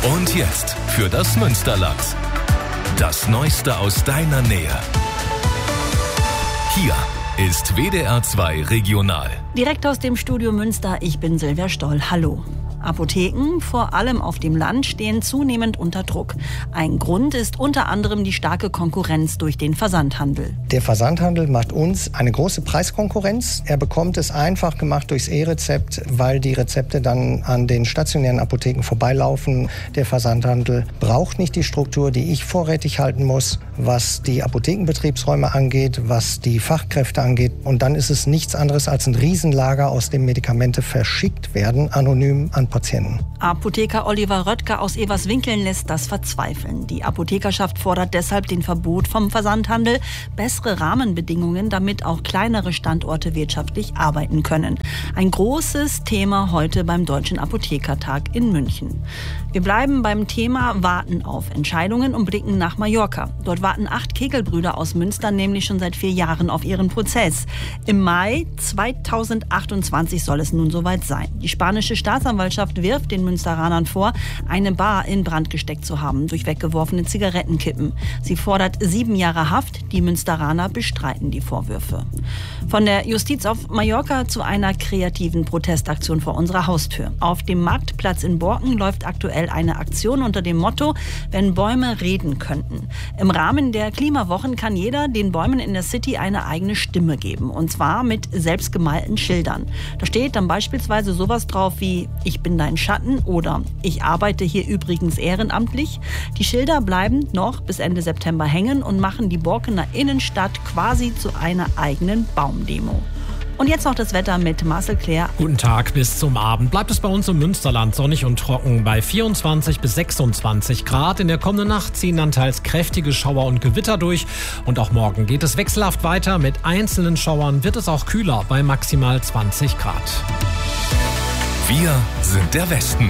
Und jetzt für das Münsterland. Das Neueste aus deiner Nähe. Hier ist WDR 2 Regional. Direkt aus dem Studio Münster, ich bin Silvia Stoll. Hallo. Apotheken, vor allem auf dem Land, stehen zunehmend unter Druck. Ein Grund ist unter anderem die starke Konkurrenz durch den Versandhandel. Der Versandhandel macht uns eine große Preiskonkurrenz. Er bekommt es einfach gemacht durchs E-Rezept, weil die Rezepte dann an den stationären Apotheken vorbeilaufen. Der Versandhandel braucht nicht die Struktur, die ich vorrätig halten muss, was die Apothekenbetriebsräume angeht, was die Fachkräfte angeht. Und dann ist es nichts anderes als ein Riesenlager, aus dem Medikamente verschickt werden, anonym an Patienten. Apotheker Oliver Röttger aus Everswinkeln lässt das verzweifeln. Die Apothekerschaft fordert deshalb den Verbot vom Versandhandel, bessere Rahmenbedingungen, damit auch kleinere Standorte wirtschaftlich arbeiten können. Ein großes Thema heute beim Deutschen Apothekertag in München. Wir bleiben beim Thema Warten auf Entscheidungen und blicken nach Mallorca. Dort warten 8 Kegelbrüder aus Münster nämlich schon seit 4 Jahren auf ihren Prozess. Im Mai 2028 soll es nun soweit sein. Die spanische Staatsanwaltschaft wirft den Münsteranern vor, eine Bar in Brand gesteckt zu haben durch weggeworfene Zigarettenkippen. Sie fordert 7 Jahre Haft. Die Münsteraner bestreiten die Vorwürfe. Von der Justiz auf Mallorca zu einer kreativen Protestaktion vor unserer Haustür. Auf dem Marktplatz in Borken läuft aktuell eine Aktion unter dem Motto, wenn Bäume reden könnten. Im Rahmen der Klimawochen kann jeder den Bäumen in der City eine eigene Stimme geben. Und zwar mit selbstgemalten Schildern. Da steht dann beispielsweise sowas drauf wie "Ich bin dein Schatten" oder "Ich arbeite hier übrigens ehrenamtlich". Die Schilder bleiben noch bis Ende September hängen und machen die Borkener Innenstadt quasi zu einer eigenen Baumdemo. Und jetzt noch das Wetter mit Marcel Claire. Guten Tag, bis zum Abend bleibt es bei uns im Münsterland sonnig und trocken bei 24 bis 26 Grad. In der kommenden Nacht ziehen dann teils kräftige Schauer und Gewitter durch. Und auch morgen geht es wechselhaft weiter. Mit einzelnen Schauern wird es auch kühler bei maximal 20 Grad. Wir sind der Westen.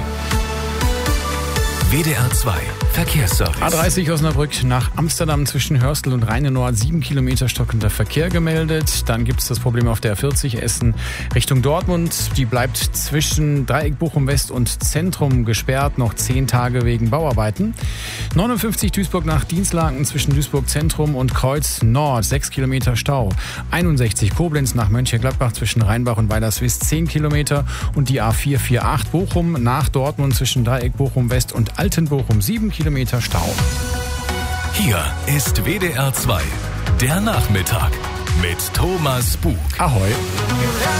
WDR 2 Verkehrsservice. A30 Osnabrück nach Amsterdam zwischen Hörstel und Rheinenoord 7 Kilometer stockender Verkehr gemeldet. Dann gibt es das Problem auf der A40 Essen Richtung Dortmund. Die bleibt zwischen Dreieck Bochum West und Zentrum gesperrt, noch 10 Tage wegen Bauarbeiten. 59 Duisburg nach Dienstlaken zwischen Duisburg Zentrum und Kreuz Nord 6 Kilometer Stau. 61 Koblenz nach Mönchengladbach zwischen Rheinbach und Weilerswist 10 Kilometer. Und die A448 Bochum nach Dortmund zwischen Dreieck Bochum West und Altenbochum 7 Kilometer Stau. Hier ist WDR 2, der Nachmittag mit Thomas Bug. Ahoi.